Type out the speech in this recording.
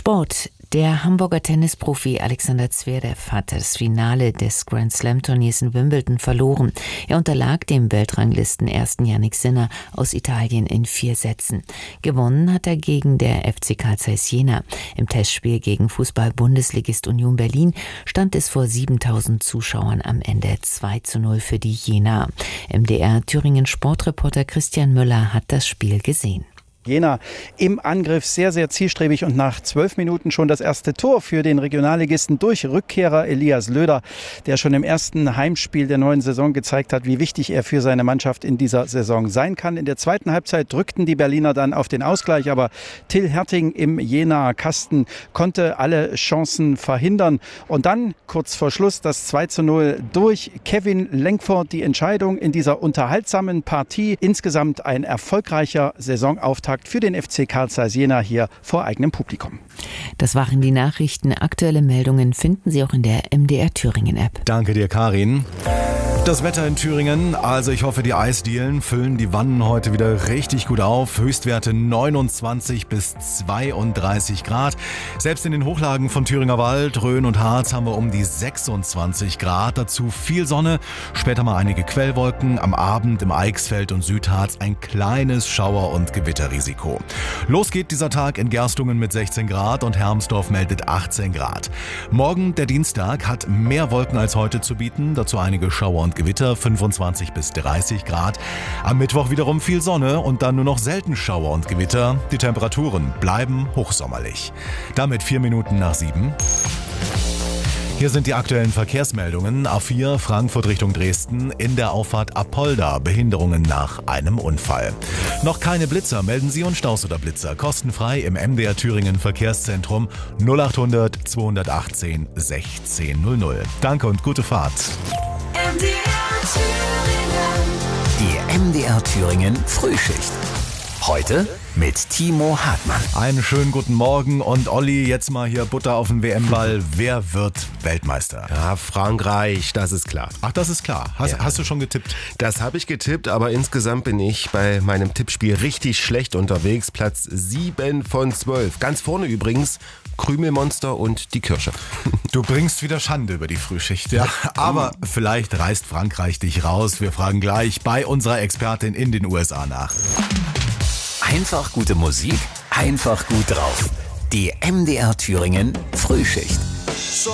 Sport. Der Hamburger Tennisprofi Alexander Zverev hat das Finale des Grand Slam-Turniers in Wimbledon verloren. Er unterlag dem Weltranglisten-Ersten Jannik Sinner aus Italien in 4 Sätzen. Gewonnen hat er gegen der FC Carl Zeiss Jena. Im Testspiel gegen Fußball-Bundesligist Union Berlin stand es vor 7.000 Zuschauern am Ende 2:0 für die Jena. MDR-Thüringen-Sportreporter Christian Müller hat das Spiel gesehen. Jena im Angriff sehr, sehr zielstrebig und nach 12 Minuten schon das erste Tor für den Regionalligisten durch Rückkehrer Elias Löder, der schon im ersten Heimspiel der neuen Saison gezeigt hat, wie wichtig er für seine Mannschaft in dieser Saison sein kann. In der zweiten Halbzeit drückten die Berliner dann auf den Ausgleich, aber Till Herting im Jenaer Kasten konnte alle Chancen verhindern. Und dann kurz vor Schluss das 2:0 durch Kevin Lenkford, die Entscheidung in dieser unterhaltsamen Partie. Insgesamt ein erfolgreicher Saisonauftakt für den FC Carl Zeiss Jena hier vor eigenem Publikum. Das waren die Nachrichten. Aktuelle Meldungen finden Sie auch in der MDR Thüringen App. Danke dir, Karin. Das Wetter in Thüringen, also ich hoffe, die Eisdielen füllen die Wannen heute wieder richtig gut auf. Höchstwerte 29 bis 32 Grad. Selbst in den Hochlagen von Thüringer Wald, Rhön und Harz haben wir um die 26 Grad. Dazu viel Sonne, später mal einige Quellwolken. Am Abend im Eichsfeld und Südharz ein kleines Schauer- und Gewitterrisiko. Los geht dieser Tag in Gerstungen mit 16 Grad und Hermsdorf meldet 18 Grad. Morgen, der Dienstag, hat mehr Wolken als heute zu bieten. Dazu einige Schauer und Gewitter, 25 bis 30 Grad. Am Mittwoch wiederum viel Sonne und dann nur noch selten Schauer und Gewitter. Die Temperaturen bleiben hochsommerlich. Damit 4 Minuten nach 7. Hier sind die aktuellen Verkehrsmeldungen. A4 Frankfurt Richtung Dresden, in der Auffahrt Apolda Behinderungen nach einem Unfall. Noch keine Blitzer, melden Sie uns Staus oder Blitzer. Kostenfrei im MDR Thüringen Verkehrszentrum 0800 218 1600. Danke und gute Fahrt. Die MDR Thüringen Frühschicht. Heute mit Timo Hartmann. Einen schönen guten Morgen und Olli, jetzt mal hier Butter auf den WM-Ball. Wer wird Weltmeister? Ja, Frankreich, das ist klar. Ach, das ist klar. Hast du schon getippt? Das habe ich getippt, aber insgesamt bin ich bei meinem Tippspiel richtig schlecht unterwegs. Platz 7 von 12. Ganz vorne übrigens Krümelmonster und die Kirsche. Du bringst wieder Schande über die Frühschicht, ja. Aber vielleicht reißt Frankreich dich raus. Wir fragen gleich bei unserer Expertin in den USA nach. Einfach gute Musik, einfach gut drauf. Die MDR Thüringen Frühschicht.